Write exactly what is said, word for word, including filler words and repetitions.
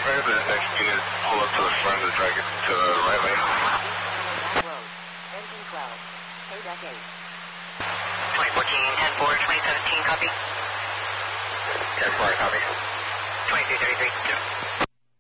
Ready for the next unit, pull up to the front of the drag it to the right lane. Road, engine twelve, K D E C eight. twenty fourteen, ten four, twenty seventeen, copy. ten four, copy. twenty-three thirty-three, two.